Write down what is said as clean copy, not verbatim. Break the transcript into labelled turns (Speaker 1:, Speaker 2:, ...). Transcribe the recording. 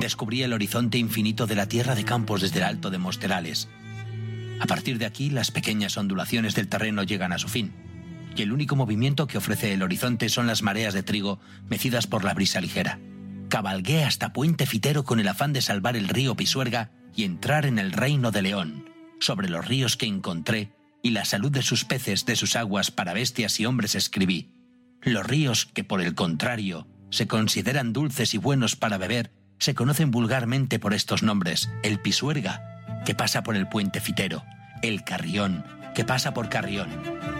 Speaker 1: Descubrí el horizonte infinito de la tierra de Campos desde el alto de Mosterales. A partir de aquí, las pequeñas ondulaciones del terreno llegan a su fin, y el único movimiento que ofrece el horizonte son las mareas de trigo mecidas por la brisa ligera. Cabalgué hasta Puente Fitero con el afán de salvar el río Pisuerga y entrar en el reino de León, sobre los ríos que encontré y la salud de sus peces, de sus aguas, para bestias y hombres escribí. Los ríos que, por el contrario, se consideran dulces y buenos para beber, se conocen vulgarmente por estos nombres: el Pisuerga, que pasa por el Puente Fitero; el Carrión, que pasa por Carrión.